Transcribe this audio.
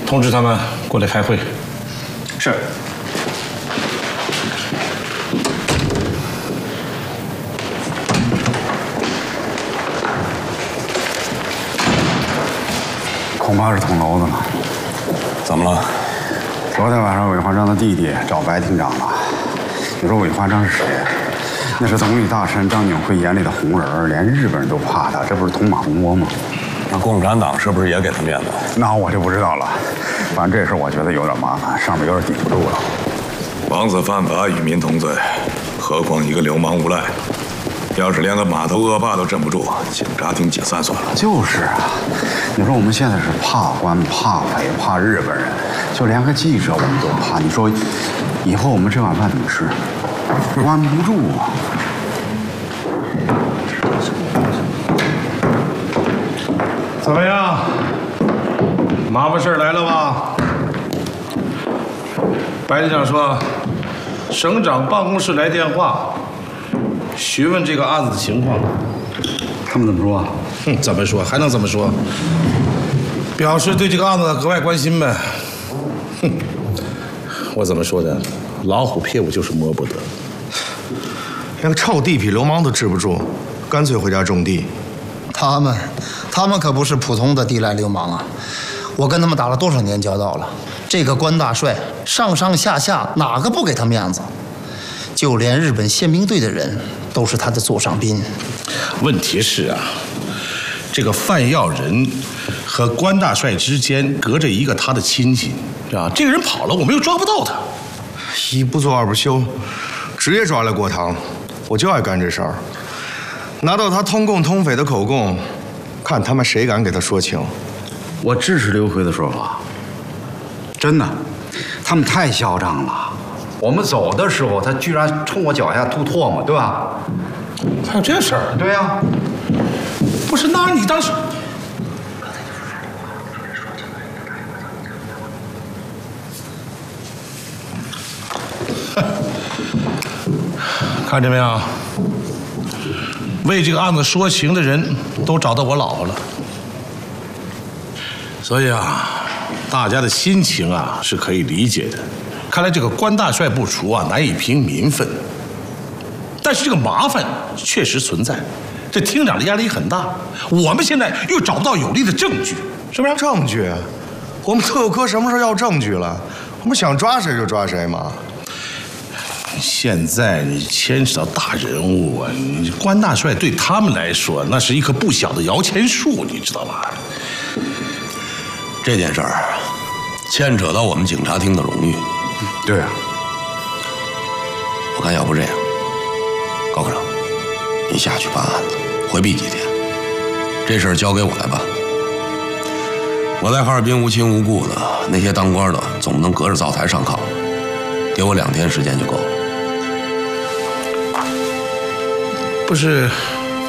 通知他们过来开会。 是。 恐怕是捅娄子了。 怎么了？ 昨天晚上韦焕章的弟弟找白厅长了。你说韦焕章是谁？那是总理大臣张景辉眼里的红人，连日本人都怕他，这不是捅马蜂窝吗？ 那共产党是不是也给他面子？ 那我就不知道了。反正这事我觉得有点麻烦，上面有点顶不住了。 王子犯法与民同罪，何况一个流氓无赖。要是连个码头恶霸都镇不住，警察厅解散算了。 就是啊，你说我们现在是怕官、怕匪、怕日本人，就连个记者我们都怕。你说以后我们这碗饭怎么吃？关不住啊！ 怎么样？麻烦事来了吧？白厅长说，省长办公室来电话，询问这个案子的情况。 他们怎么说啊？ 怎么说？还能怎么说？表示对这个案子格外关心呗。我怎么说的？老虎屁股就是摸不得。 连个臭地痞流氓都治不住，干脆回家种地。 他们可不是普通的地赖流氓啊！我跟他们打了多少年交道了？这个关大帅上上下下哪个不给他面子？就连日本宪兵队的人都是他的座上宾。 问题是啊，这个范耀仁和关大帅之间隔着一个他的亲戚，啊，这个人跑了，我们又抓不到他。 一不做二不休，直接抓来过堂。我就爱干这事儿，拿到他通共通匪的口供，看他们谁敢给他说情。 我支持刘奎的说法，真的，他们太嚣张了。我们走的时候，他居然冲我脚下吐唾沫，对吧？ 还有这事儿？ 对呀。 不是，那你当时……看见没有？为这个案子说情的人都找到我老婆了，所以啊，大家的心情啊是可以理解的。看来这个关大帅不除啊，难以平民愤。但是这个麻烦确实存在，这厅长的压力很大。我们现在又找不到有力的证据，是不是？ 证据？我们特务科什么时候要证据了？我们想抓谁就抓谁嘛。 现在你牵扯到大人物啊，你关大帅对他们来说那是一棵不小的摇钱树，你知道吧？ 这件事儿牵扯到我们警察厅的荣誉。 对啊。 我看要不这样，高科长，你下去办案子，回避几天，这事儿交给我来办。我在哈尔滨无亲无故的，那些当官的总不能隔着灶台上炕，给我2天时间就够了。 不是，